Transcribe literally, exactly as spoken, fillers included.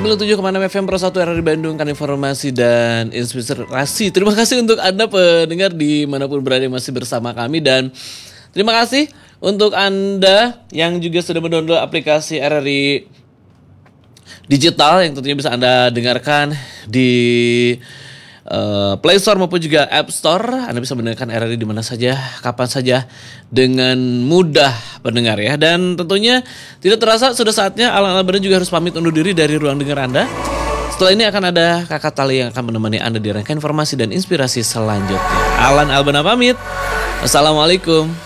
sembilan puluh tujuh koma enam F M Pro satu R R I Bandung kan informasi dan inspirasi. Terima kasih untuk Anda pendengar dimanapun berada masih bersama kami. Dan terima kasih untuk Anda yang juga sudah mendownload aplikasi R R I Digital yang tentunya bisa Anda dengarkan di Uh, Play Store maupun juga App Store. Anda bisa mendengarkan R R I di mana saja, kapan saja dengan mudah pendengar ya. Dan tentunya tidak terasa sudah saatnya Alan Albaran juga harus pamit undur diri dari ruang dengar Anda. Setelah ini akan ada Kakak Tali yang akan menemani Anda di rangkaian informasi dan inspirasi selanjutnya. Alan Albaran pamit. Assalamualaikum.